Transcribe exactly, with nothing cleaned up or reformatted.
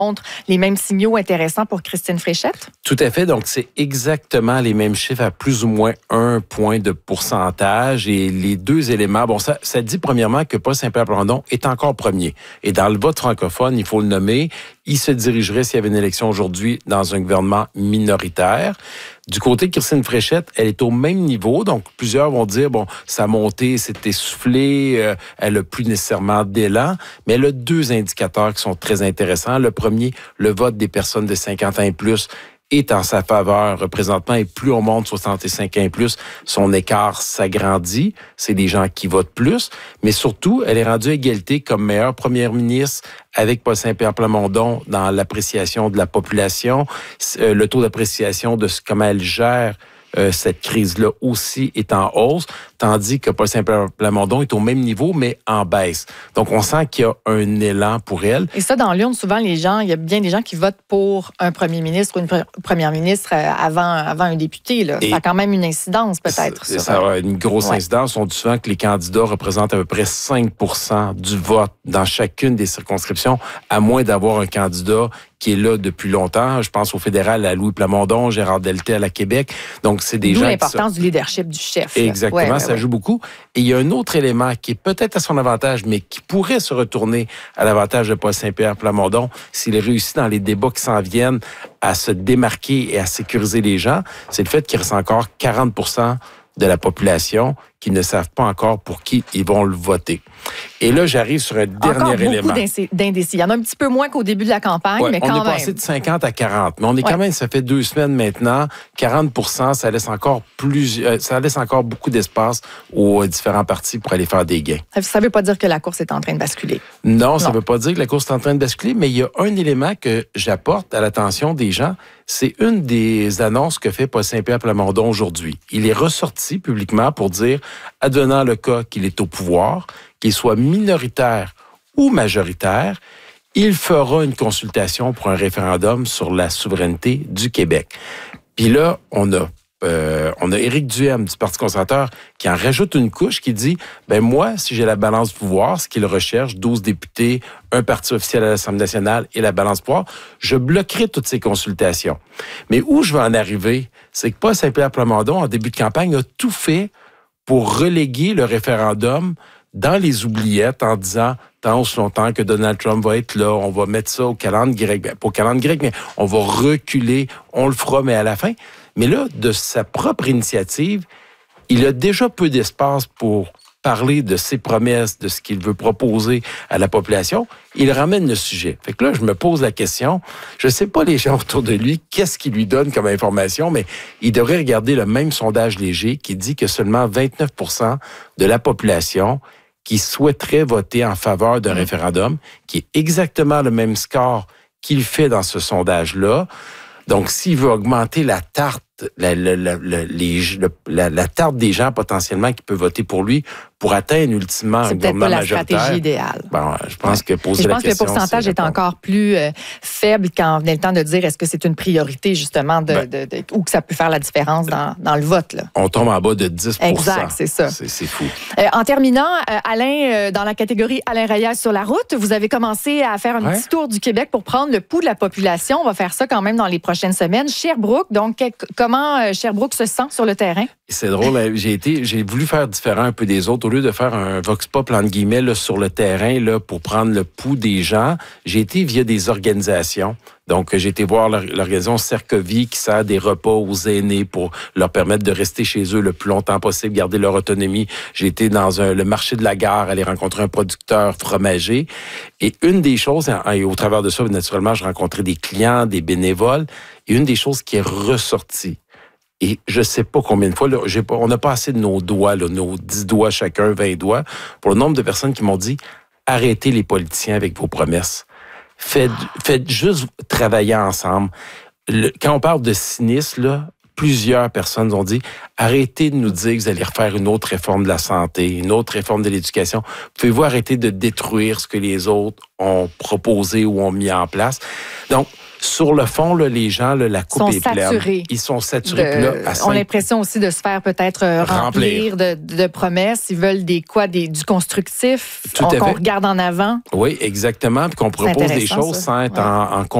montre les mêmes signaux intéressants pour Christine Fréchette? Tout à fait. Donc, c'est exactement les mêmes chiffres à plus ou moins un point de pourcentage. Et les deux éléments, bon, ça, ça dit premièrement que Paul Saint-Pierre Plamondon est encore premier. Et dans le vote francophone, il faut le nommer, il se dirigerait, s'il y avait une élection aujourd'hui, dans un gouvernement minoritaire. Du côté de Christine Fréchette, elle est au même niveau. Donc, plusieurs vont dire, bon, sa montée s'est essoufflée, euh, elle n'a plus nécessairement d'élan. Mais elle a deux indicateurs qui sont très intéressants. Le premier, le vote des personnes de cinquante ans et plus est en sa faveur présentement, et plus on monte soixante-cinq ans et plus, son écart s'agrandit. C'est des gens qui votent plus. Mais surtout, elle est rendue à égalité comme meilleure première ministre avec Paul Saint-Pierre Plamondon dans l'appréciation de la population. Euh, le taux d'appréciation de ce, comment elle gère Euh, cette crise-là aussi est en hausse, tandis que Paul Saint-Pierre Plamondon est au même niveau, mais en baisse. Donc, on sent qu'il y a un élan pour elle. Et ça, dans l'urne, souvent, les gens, il y a bien des gens qui votent pour un premier ministre ou une pre- première ministre avant, avant un député. Là. Ça a quand même une incidence, peut-être. Ça, ça a une grosse ouais. incidence. On dit souvent que les candidats représentent à peu près cinq pour cent du vote dans chacune des circonscriptions, à moins d'avoir un candidat qui est là depuis longtemps. Je pense au fédéral à Louis Plamondon, Gérard Deltel à la Québec. Donc, c'est des D'où gens l'importance qui du leadership du chef. Exactement, ouais, ouais, ça ouais. joue beaucoup. Et il y a un autre élément qui est peut-être à son avantage, mais qui pourrait se retourner à l'avantage de Paul Saint-Pierre Plamondon s'il réussit dans les débats qui s'en viennent à se démarquer et à sécuriser les gens. C'est le fait qu'il reste encore quarante pour cent de la population qui ne savent pas encore pour qui ils vont le voter. Et là, j'arrive sur un dernier encore élément. Encore beaucoup d'indécis. Il y en a un petit peu moins qu'au début de la campagne, ouais, mais quand même. même. On est passé de cinquante à quarante, mais on est ouais. quand même, ça fait deux semaines maintenant, quarante pour cent, ça laisse encore plus, euh, ça laisse encore beaucoup d'espace aux différents partis pour aller faire des gains. Ça ne veut pas dire que la course est en train de basculer. Non, ça ne veut pas dire que la course est en train de basculer, mais il y a un élément que j'apporte à l'attention des gens. C'est une des annonces que fait Paul Saint-Pierre Plamondon aujourd'hui. Il est ressorti publiquement pour dire, advenant le cas qu'il est au pouvoir, qu'il soit minoritaire ou majoritaire, il fera une consultation pour un référendum sur la souveraineté du Québec. Puis là, on a euh, on a Éric Duhem du Parti conservateur qui en rajoute une couche qui dit, ben moi, si j'ai la balance du pouvoir, ce qu'il recherche, douze députés, un parti officiel à l'Assemblée nationale et la balance du pouvoir, je bloquerai toutes ces consultations. Mais où je vais en arriver, c'est que Paul Saint-Pierre Plamondon, en début de campagne, a tout fait pour reléguer le référendum dans les oubliettes en disant tant aussi longtemps que Donald Trump va être là, on va mettre ça au calendrier grec. Ben, pas au calendrier grec, mais on va reculer, on le fera, mais à la fin. Mais là, de sa propre initiative, il a déjà peu d'espace pour parler de ses promesses, de ce qu'il veut proposer à la population. Il ramène le sujet. Fait que là, je me pose la question, je sais pas les gens autour de lui, qu'est-ce qu'il lui donne comme information, mais il devrait regarder le même sondage léger qui dit que seulement vingt-neuf pour cent de la population qui souhaiterait voter en faveur d'un mmh. référendum, qui est exactement le même score qu'il fait dans ce sondage-là. Donc, s'il veut augmenter la tarte, la, la, la, la, les, la, la tarte des gens potentiellement qui peuvent voter pour lui pour atteindre ultimement un gouvernement majoritaire. C'est peut-être pas la stratégie idéale. Bon, je pense ouais. que poser je la pense question... que le pourcentage est encore plus euh, faible quand venait le temps de dire est-ce que c'est une priorité, justement, de, ben, de, de, ou que ça peut faire la différence dans, dans le vote. Là. On tombe en bas de dix pour cent. Exact, c'est ça. C'est, c'est fou. Euh, en terminant, euh, Alain, euh, dans la catégorie Alain Reyes sur la route, vous avez commencé à faire un ouais. petit tour du Québec pour prendre le pouls de la population. On va faire ça quand même dans les prochaines semaines. Sherbrooke, donc, comment euh, Sherbrooke se sent sur le terrain? C'est drôle, j'ai été, j'ai voulu faire différent un peu des autres. Au lieu de faire un vox pop, entre guillemets, là, sur le terrain, là, pour prendre le pouls des gens, j'ai été via des organisations. Donc, j'ai été voir l'organisation Cercovie qui sert des repas aux aînés pour leur permettre de rester chez eux le plus longtemps possible, garder leur autonomie. J'ai été dans un, le marché de la gare, aller rencontrer un producteur fromager. Et une des choses, et au travers de ça, naturellement, je rencontrais des clients, des bénévoles. Et une des choses qui est ressortie, et je sais pas combien de fois, là, j'ai pas, on n'a pas assez de nos doigts, là, nos dix doigts chacun, vingt doigts, pour le nombre de personnes qui m'ont dit « Arrêtez les politiciens avec vos promesses. Faites, faites juste travailler ensemble. » Le, quand on parle de cynisme, là, plusieurs personnes ont dit « Arrêtez de nous dire que vous allez refaire une autre réforme de la santé, une autre réforme de l'éducation. Pouvez-vous arrêter de détruire ce que les autres ont proposé ou ont mis en place? » Donc, Sur le fond, là, les gens, là, la coupe sont est pleine. saturés. Ils sont saturés. De, Puis là, à ont cinq... l'impression aussi de se faire peut-être euh, remplir, Remplir. de, de promesses. Ils veulent des quoi, des, du constructif, Tout on, à qu'on fait. regarde en avant. Oui, exactement. Puis qu'on propose des intéressant, choses ça. sans être Ouais. en, en